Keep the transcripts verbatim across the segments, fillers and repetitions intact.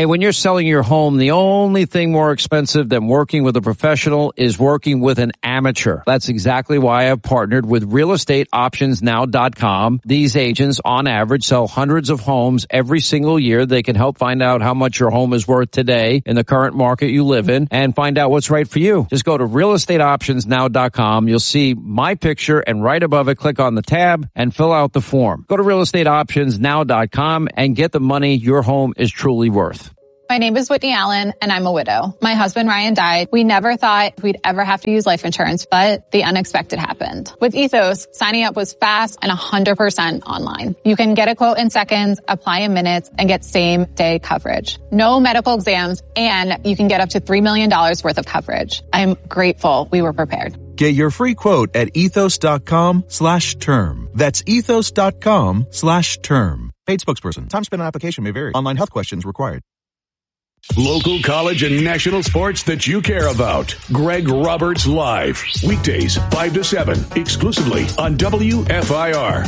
Hey, when you're selling your home, the only thing more expensive than working with a professional is working with an amateur. That's exactly why I've partnered with real estate options now dot com. These agents, on average, sell hundreds of homes every single year. They can help find out how much your home is worth today in the current market you live in and find out what's right for you. Just go to real estate options now dot com. You'll see my picture, and right above it, click on the tab and fill out the form. Go to real estate options now dot com and get the money your home is truly worth. My name is Whitney Allen, and I'm a widow. My husband, Ryan, died. We never thought we'd ever have to use life insurance, but the unexpected happened. With Ethos, signing up was fast and one hundred percent online. You can get a quote in seconds, apply in minutes, and get same-day coverage. No medical exams, and you can get up to three million dollars worth of coverage. I'm grateful we were prepared. Get your free quote at ethos.com slash term. That's ethos.com slash term. Paid spokesperson. Time spent on application may vary. Online health questions required. Local, college, and national sports that you care about. Greg Roberts Live. Weekdays, five to seven, exclusively on W F I R.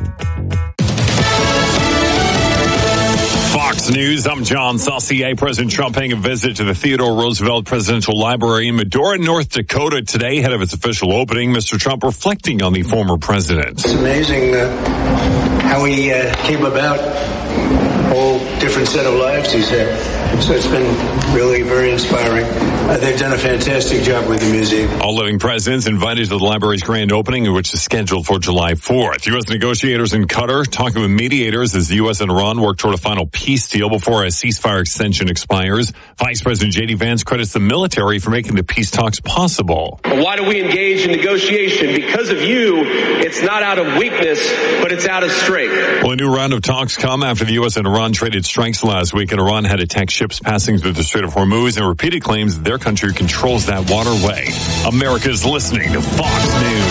Fox News, I'm John Saucier. President Trump paying a visit to the Theodore Roosevelt Presidential Library in Medora, North Dakota today, ahead of its official opening. Mister Trump reflecting on the former president. It's amazing uh, how he uh, came about, a whole different set of lives he's had. So it's been really very inspiring. Uh, they've done a fantastic job with the museum. All living presidents invited to the library's grand opening, which is scheduled for July fourth. U S negotiators in Qatar talking with mediators as the U S and Iran work toward a final peace deal before a ceasefire extension expires. Vice President J D Vance credits the military for making the peace talks possible. But why do we engage in negotiation? Because of you, it's not out of weakness, but it's out of strength. Well, a new round of talks come after the U S and Iran traded strikes last week, and Iran had attacked ships passing through the Strait of Hormuz and repeated claims that their country controls that waterway. America's listening to Fox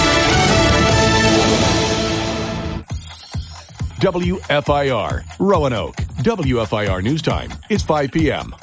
News. W F I R, Roanoke. W F I R News Time. It's five p.m.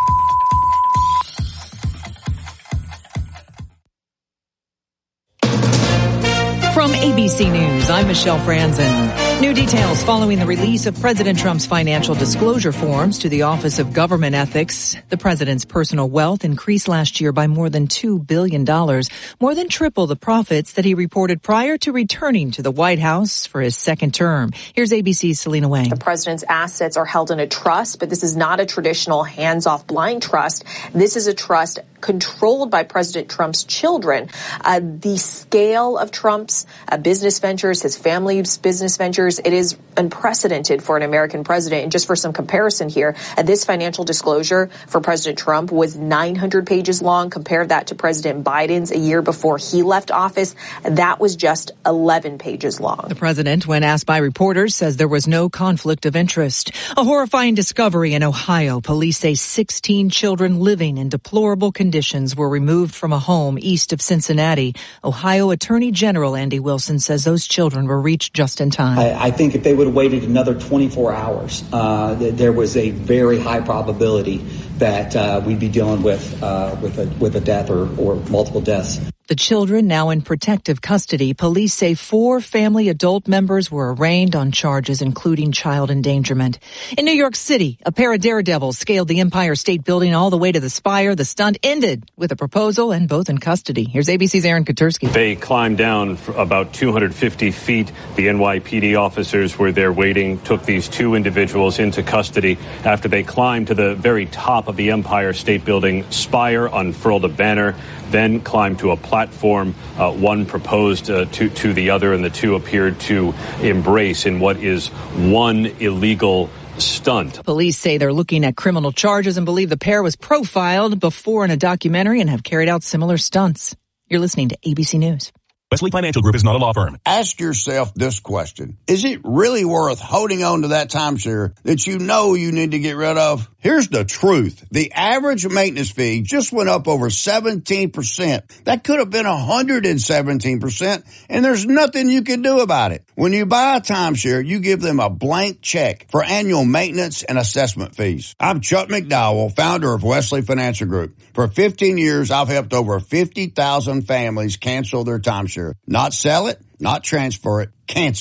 From A B C News, I'm Michelle Franzen. New details following the release of President Trump's financial disclosure forms to the Office of Government Ethics. The president's personal wealth increased last year by more than two billion dollars, more than triple the profits that he reported prior to returning to the White House for his second term. Here's A B C's Selena Wang. The president's assets are held in a trust, but this is not a traditional hands-off blind trust. This is a trust controlled by President Trump's children. Uh, the scale of Trump's uh, business ventures, his family's business ventures, it is unprecedented for an American president. And just for some comparison here, uh, this financial disclosure for President Trump was nine hundred pages long. Compare that to President Biden's a year before he left office. That was just eleven pages long. The president, when asked by reporters, says there was no conflict of interest. A horrifying discovery in Ohio. Police say sixteen children living in deplorable conditions were removed from a home east of Cincinnati. Ohio Attorney General Andy Wilson says those children were reached just in time. I, I think if they would have waited another twenty-four hours, uh, th- there was a very high probability that uh, we'd be dealing with uh, with a with a death or, or multiple deaths. The children now in protective custody. Police say four family adult members were arraigned on charges including child endangerment. In New York City, a pair of daredevils scaled the Empire State Building all the way to the spire. The stunt ended with a proposal and both in custody. Here's A B C's Aaron Katursky. They climbed down for about two hundred fifty feet. The N Y P D officers were there waiting, took these two individuals into custody after they climbed to the very top of the Empire State Building spire, unfurled a banner, then climbed to a platform. Uh, one proposed uh, to, to the other, and the two appeared to embrace in what is one illegal stunt. Police say they're looking at criminal charges and believe the pair was profiled before in a documentary and have carried out similar stunts. You're listening to A B C News. Wesley Financial Group is not a law firm. Ask yourself this question. Is it really worth holding on to that timeshare that you know you need to get rid of? Here's the truth. The average maintenance fee just went up over seventeen percent. That could have been one hundred seventeen percent, and there's nothing you can do about it. When you buy a timeshare, you give them a blank check for annual maintenance and assessment fees. I'm Chuck McDowell, founder of Wesley Financial Group. For fifteen years, I've helped over fifty thousand families cancel their timeshare. Not sell it, not transfer it, cancel it.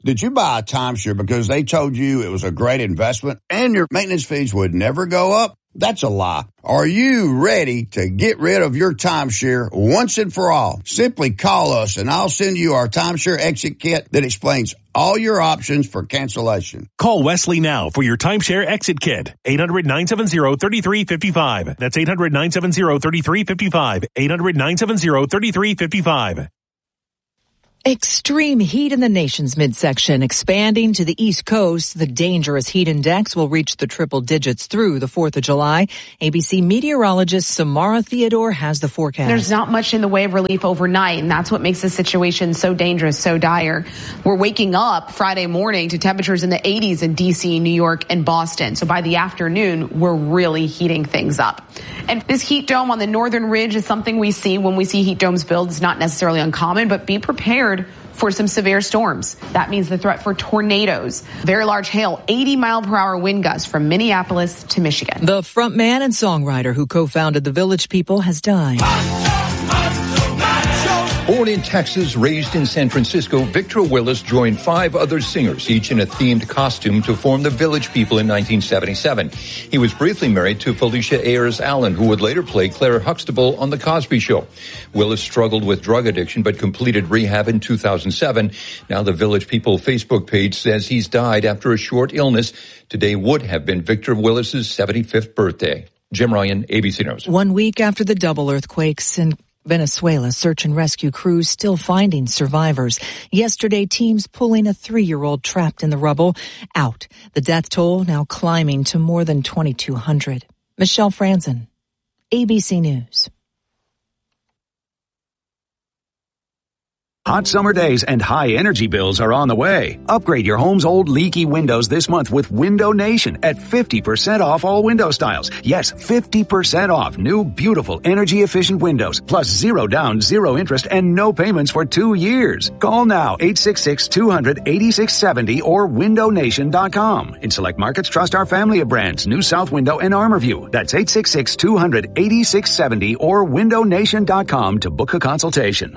Did you buy a timeshare because they told you it was a great investment and your maintenance fees would never go up? That's a lie. Are you ready to get rid of your timeshare once and for all? Simply call us and I'll send you our timeshare exit kit that explains all your options for cancellation. Call Wesley now for your timeshare exit kit. eight hundred, nine seven zero, three three five five. That's eight hundred, nine seven zero, three three five five. eight hundred, nine seven zero, three three five five. Extreme heat in the nation's midsection. Expanding to the East Coast, the dangerous heat index will reach the triple digits through the fourth of July. A B C meteorologist Samara Theodore has the forecast. There's not much in the way of relief overnight, and that's what makes the situation so dangerous, so dire. We're waking up Friday morning to temperatures in the eighties in D C, New York, and Boston. So by the afternoon, we're really heating things up. And this heat dome on the northern ridge is something we see when we see heat domes build. It's not necessarily uncommon, but be prepared for some severe storms. That means the threat for tornadoes, very large hail, eighty mile per hour wind gusts from Minneapolis to Michigan. The frontman and songwriter who co-founded the Village People has died. Born in Texas, raised in San Francisco, Victor Willis joined five other singers, each in a themed costume, to form the Village People in nineteen seventy-seven. He was briefly married to Felicia Ayers Allen, who would later play Claire Huxtable on The Cosby Show. Willis struggled with drug addiction but completed rehab in two thousand seven. Now the Village People Facebook page says he's died after a short illness. Today would have been Victor Willis's seventy-fifth birthday. Jim Ryan, A B C News. One week after the double earthquakes in Venezuela, search and rescue crews still finding survivors. Yesterday, teams pulling a three-year-old trapped in the rubble out. The death toll now climbing to more than twenty-two hundred. Michelle Franzen, A B C News. Hot summer days and high energy bills are on the way. Upgrade your home's old leaky windows this month with Window Nation at fifty percent off all window styles. Yes, fifty percent off new, beautiful, energy-efficient windows, plus zero down, zero interest, and no payments for two years. Call now, eight six six, two hundred, eighty-six seventy or window nation dot com. In select markets, trust our family of brands, New South Window and Armorview. That's eight six six, two hundred, eighty-six seventy or window nation dot com to book a consultation.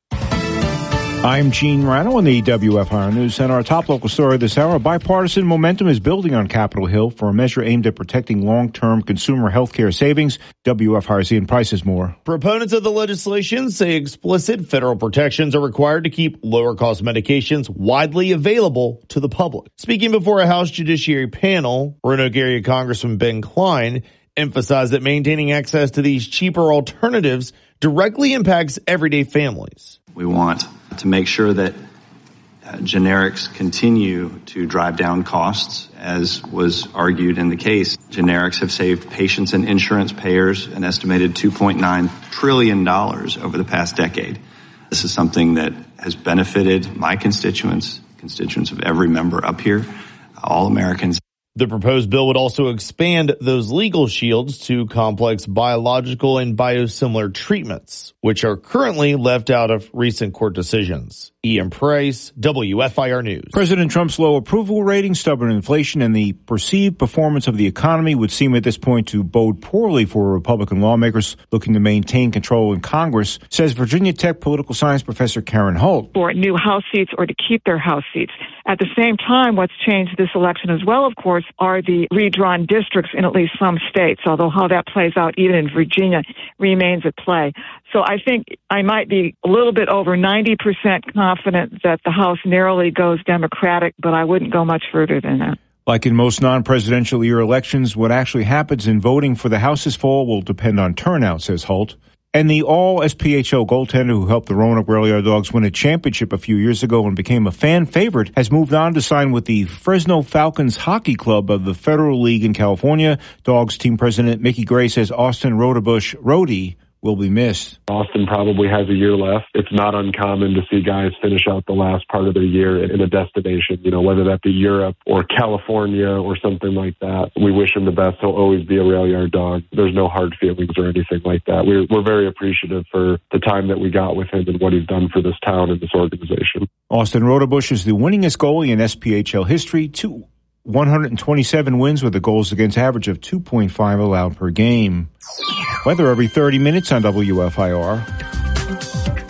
I'm Gene Rano in the W F I R News Center. Our top local story this hour: bipartisan momentum is building on Capitol Hill for a measure aimed at protecting long-term consumer health care savings. W F I R's Ian Price has more. Proponents of the legislation say explicit federal protections are required to keep lower-cost medications widely available to the public. Speaking before a House Judiciary panel, Roanoke area Congressman Ben Klein emphasized that maintaining access to these cheaper alternatives directly impacts everyday families. We want to make sure that uh, generics continue to drive down costs, as was argued in the case. Generics have saved patients and insurance payers an estimated two point nine trillion dollars over the past decade. This is something that has benefited my constituents, constituents of every member up here, all Americans. The proposed bill would also expand those legal shields to complex biological and biosimilar treatments, which are currently left out of recent court decisions. Ian Price, W F I R News. President Trump's low approval rating, stubborn inflation, and the perceived performance of the economy would seem at this point to bode poorly for Republican lawmakers looking to maintain control in Congress, says Virginia Tech political science professor Karen Holt. For new House seats or to keep their House seats. At the same time, what's changed this election as well, of course, are the redrawn districts in at least some states, although how that plays out even in Virginia remains at play. So I think I might be a little bit over ninety percent confident that the House narrowly goes Democratic, but I wouldn't go much further than that. Like in most non-presidential year elections, what actually happens in voting for the House's fall will depend on turnout, says Holt. And the all-S P H L goaltender who helped the Roanoke Rail Yard Dogs win a championship a few years ago and became a fan favorite has moved on to sign with the Fresno Falcons Hockey Club of the Federal League in California. Dogs team president Mickey Gray says Austin Rodebush, Rhodey, will be missed. Austin probably has a year left. It's not uncommon to see guys finish out the last part of their year in a destination, you know, whether that be Europe or California or something like that. We wish him the best. He'll always be a Rail Yard Dog. There's no hard feelings or anything like that. We're, we're very appreciative for the time that we got with him and what he's done for this town and this organization. Austin Rodebush is the winningest goalie in S P H L history, two one hundred twenty-seven wins with a goals against average of two point five allowed per game. Weather every thirty minutes on W F I R.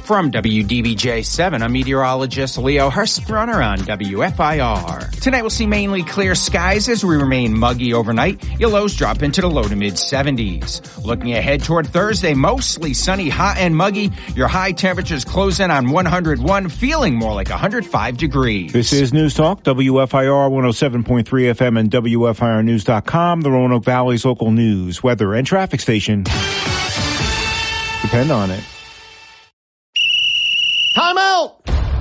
From W D B J seven, I'm meteorologist Leo Hurst-Brunner on W F I R. Tonight we'll see mainly clear skies as we remain muggy overnight. Your lows drop into the low to mid seventies. Looking ahead toward Thursday, mostly sunny, hot and muggy. Your high temperatures close in on one hundred one, feeling more like one hundred five degrees. This is News Talk, W F I R one oh seven point three F M and W F I R news dot com, the Roanoke Valley's local news, weather, and traffic station. Depend on it. Time out!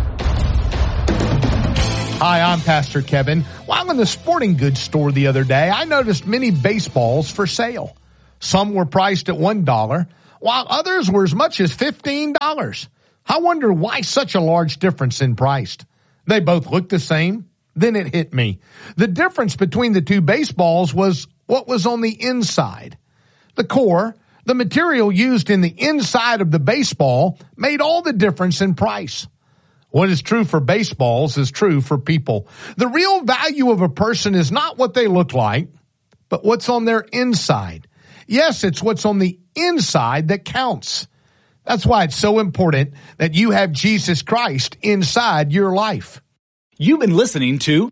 Hi, I'm Pastor Kevin. While in the sporting goods store the other day, I noticed many baseballs for sale. Some were priced at one dollar, while others were as much as fifteen dollars. I wonder why such a large difference in price. They both looked the same. Then it hit me. The difference between the two baseballs was what was on the inside. The core, the material used in the inside of the baseball, made all the difference in price. What is true for baseballs is true for people. The real value of a person is not what they look like, but what's on their inside. Yes, it's what's on the inside that counts. That's why it's so important that you have Jesus Christ inside your life. You've been listening to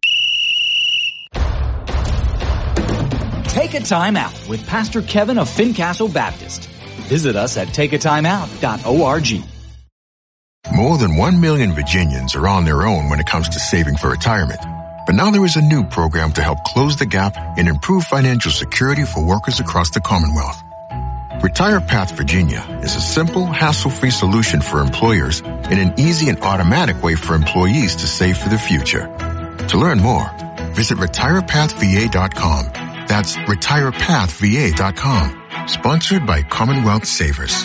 Take a Time Out with Pastor Kevin of Fincastle Baptist. Visit us at take a time out dot org. More than one million Virginians are on their own when it comes to saving for retirement. But now there is a new program to help close the gap and improve financial security for workers across the Commonwealth. Retire Path Virginia is a simple, hassle-free solution for employers and an easy and automatic way for employees to save for the future. To learn more, visit retire path v a dot com. That's retire path v a dot com. Sponsored by Commonwealth Savers.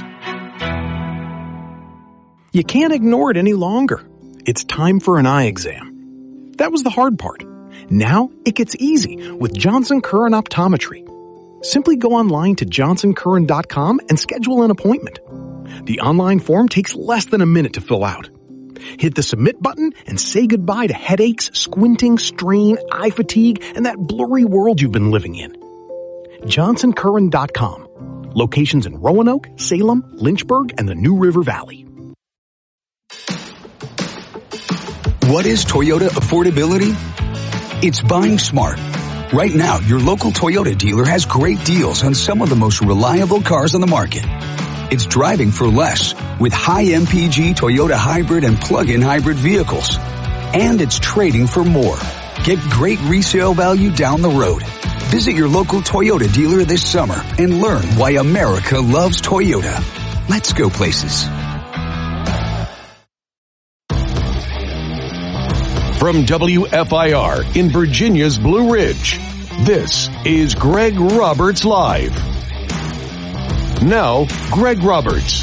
You can't ignore it any longer. It's time for an eye exam. That was the hard part. Now it gets easy with Johnson Curran Optometry. Simply go online to johnson curran dot com and schedule an appointment. The online form takes less than a minute to fill out. Hit the submit button and say goodbye to headaches, squinting, strain, eye fatigue, and that blurry world you've been living in. johnson curran dot com. Locations in Roanoke, Salem, Lynchburg, and the New River Valley. What is Toyota affordability? It's buying smart. Right now, your local Toyota dealer has great deals on some of the most reliable cars on the market. It's driving for less with high M P G Toyota hybrid and plug-in hybrid vehicles. And it's trading for more. Get great resale value down the road. Visit your local Toyota dealer this summer and learn why America loves Toyota. Let's go places. From W F I R in Virginia's Blue Ridge, this is Greg Roberts Live. Now, Greg Roberts.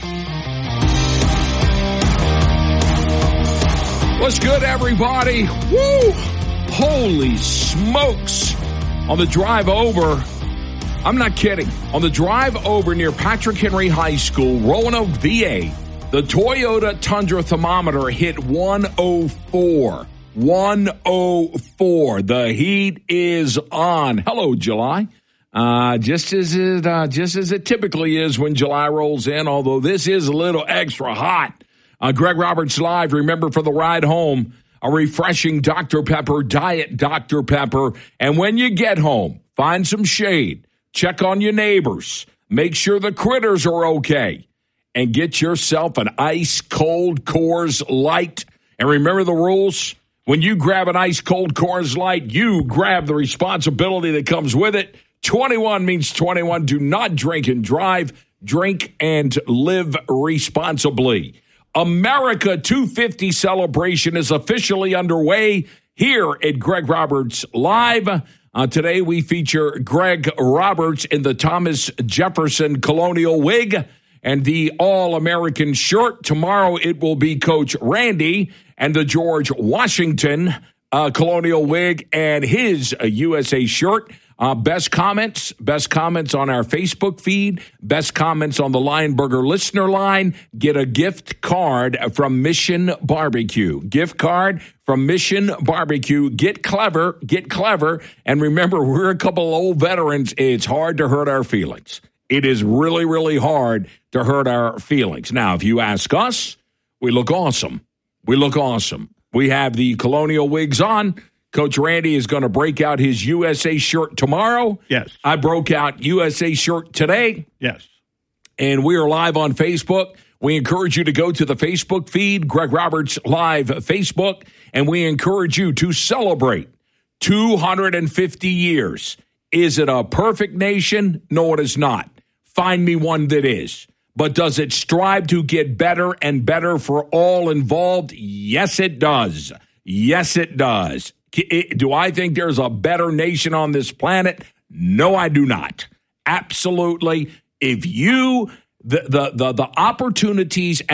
What's good, everybody? Woo! Holy smokes. On the drive over, I'm not kidding, on the drive over near Patrick Henry High School, Roanoke, V A, the Toyota Tundra thermometer hit one oh four. one oh four. The heat is on. Hello, July. Uh, just as it, uh, just as it typically is when July rolls in, although this is a little extra hot. Uh, Greg Roberts Live. Remember, for the ride home, a refreshing Doctor Pepper, Diet Doctor Pepper. And when you get home, find some shade. Check on your neighbors. Make sure the critters are okay. And get yourself an ice-cold Coors Light. And remember the rules. When you grab an ice-cold Coors Light, you grab the responsibility that comes with it. twenty-one means twenty-one. Do not drink and drive. Drink and live responsibly. America two fifty celebration is officially underway here at Greg Roberts Live. Uh, today we feature Greg Roberts in the Thomas Jefferson Colonial Wig and the All-American shirt. Tomorrow it will be Coach Randy and the George Washington uh, Colonial Wig and his uh, U S A shirt. Uh, best comments, best comments on our Facebook feed, best comments on the Lineburger listener line. Get a gift card from Mission Barbecue. Gift card from Mission Barbecue. Get clever, get clever. And remember, we're a couple of old veterans. It's hard to hurt our feelings. It is really, really hard to hurt our feelings. Now, if you ask us, we look awesome. We look awesome. We have the Colonial wigs on. Coach Randy is going to break out his U S A shirt tomorrow. Yes. I broke out U S A shirt today. Yes. And we are live on Facebook. We encourage you to go to the Facebook feed, Greg Roberts Live Facebook, and we encourage you to celebrate two hundred fifty years. Is it a perfect nation? No, it is not. Find me one that is. But does it strive to get better and better for all involved? Yes, it does. Yes, it does. Do I think there's a better nation on this planet? No, I do not. Absolutely. If you, the the the, the opportunities